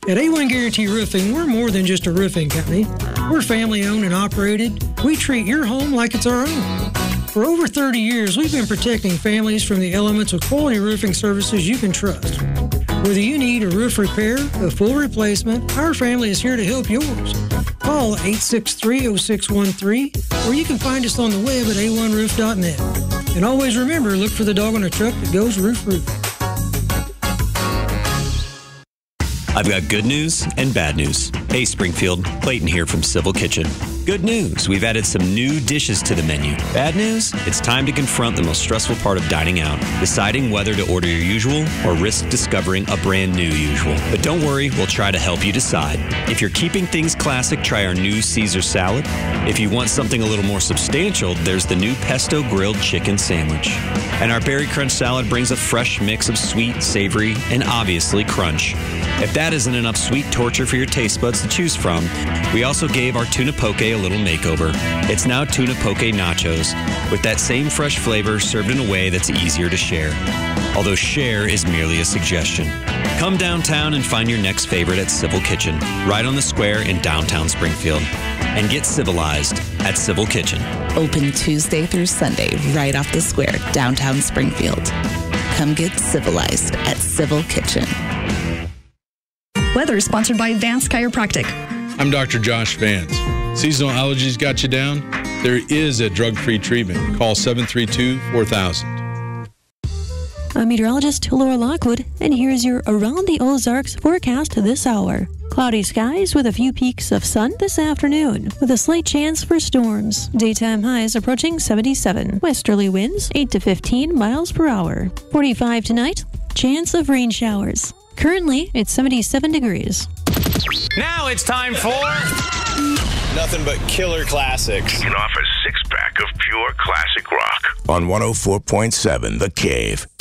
At A1 Guarantee Roofing, we're more than just a roofing company. We're family-owned and operated. We treat your home like it's our own. For over 30 years, we've been protecting families from the elements with quality roofing services you can trust. Whether you need a roof repair, a full replacement, our family is here to help yours. Call 863-0613, or you can find us on the web at a1roof.net. And always remember, look for the dog on a truck that goes roof. I've got good news and bad news. Hey, Springfield, Clayton here from Civil Kitchen. Good news, we've added some new dishes to the menu. Bad news, it's time to confront the most stressful part of dining out, deciding whether to order your usual or risk discovering a brand new usual. But don't worry, we'll try to help you decide. If you're keeping things classic, try our new Caesar salad. If you want something a little more substantial, there's the new pesto grilled chicken sandwich. And our berry crunch salad brings a fresh mix of sweet, savory, and obviously crunch. If that isn't enough sweet torture for your taste buds to choose from, we also gave our tuna poke a little makeover. It's now tuna poke nachos, with that same fresh flavor served in a way that's easier to share. Although share is merely a suggestion. Come downtown and find your next favorite at Civil Kitchen, right on the square in downtown Springfield. And get civilized at Civil Kitchen. Open Tuesday through Sunday, right off the square, downtown Springfield. Come get civilized at Civil Kitchen. Weather is sponsored by Advanced Chiropractic. I'm Dr. Josh Vance. Seasonal allergies got you down? There is a drug-free treatment. Call 732-4000. I'm meteorologist Laura Lockwood, and here's your Around the Ozarks forecast this hour. Cloudy skies with a few peaks of sun this afternoon, with a slight chance for storms. Daytime highs approaching 77. Westerly winds 8 to 15 miles per hour. 45 tonight. Chance of rain showers. Currently, it's 77 degrees. Now it's time for nothing but killer classics. Kicking off a six-pack of pure classic rock on 104.7 The Cave.